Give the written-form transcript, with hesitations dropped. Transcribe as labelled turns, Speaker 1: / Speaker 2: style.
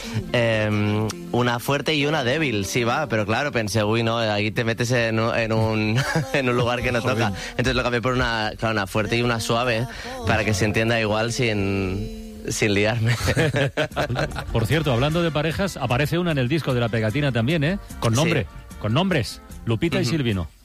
Speaker 1: una fuerte y una débil, sí va, pero claro, pensé, uy, no, ahí te metes en un lugar que no toca. Entonces lo cambié por una fuerte y una suave, para que se entienda igual sin liarme.
Speaker 2: Por cierto, hablando de parejas, aparece una en el disco de La Pegatina también, ¿eh? Con nombre, con nombres, Lupita y Silvino.